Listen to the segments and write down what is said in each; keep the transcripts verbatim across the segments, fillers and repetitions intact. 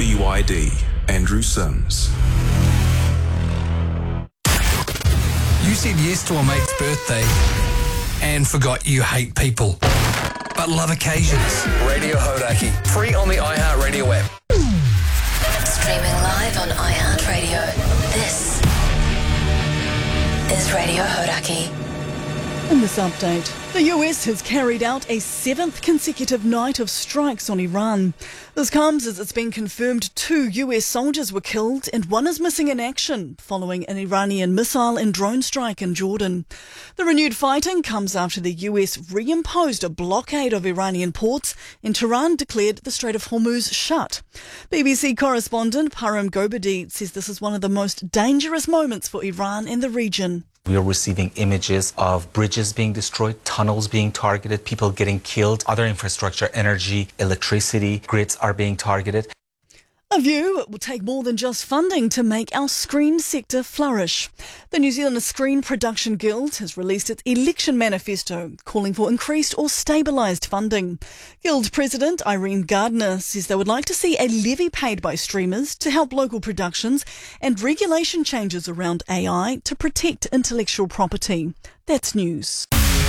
B Y D, Andrew Sims. You said yes to a mate's birthday and forgot you hate people, but love occasions. Radio Hodaki, free on the iHeartRadio app. Streaming live on iHeartRadio. This is Radio Hodaki. In this update, the U S has carried out a seventh consecutive night of strikes on Iran. This comes as it's been confirmed two U S soldiers were killed and one is missing in action following an Iranian missile and drone strike in Jordan. The renewed fighting comes after the U S reimposed a blockade of Iranian ports and Tehran declared the Strait of Hormuz shut. B B C correspondent Param Gobadi says this is one of the most dangerous moments for Iran in the region. We are receiving images of bridges being destroyed, tunnels being targeted, people getting killed, other infrastructure, energy, electricity, grids are being targeted. A view it will take more than just funding to make our screen sector flourish. The New Zealand Screen Production Guild has released its election manifesto calling for increased or stabilised funding. Guild President Irene Gardner says they would like to see a levy paid by streamers to help local productions and regulation changes around A I to protect intellectual property. That's news.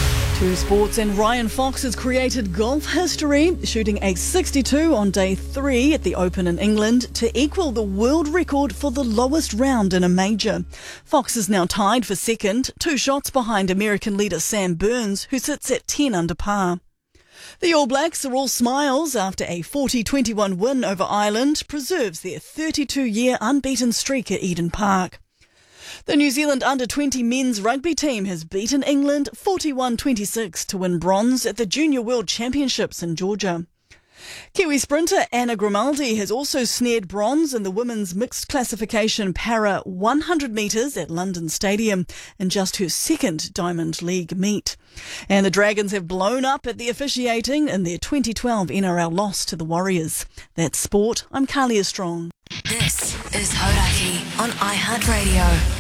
To sports, and Ryan Fox has created golf history, shooting a sixty-two on day three at the Open in England to equal the world record for the lowest round in a major. Fox is now tied for second, two shots behind American leader Sam Burns, who sits at ten under par. The All Blacks are all smiles after a forty twenty-one win over Ireland preserves their thirty-two-year unbeaten streak at Eden Park. The New Zealand under twenty men's rugby team has beaten England forty-one twenty-six to win bronze at the Junior World Championships in Georgia. Kiwi sprinter Anna Grimaldi has also snared bronze in the women's mixed classification para one hundred metres at London Stadium in just her second Diamond League meet. And the Dragons have blown up at the officiating in their twenty twelve N R L loss to the Warriors. That's sport. I'm Kalia Strong. This is Hodaki on iHeartRadio.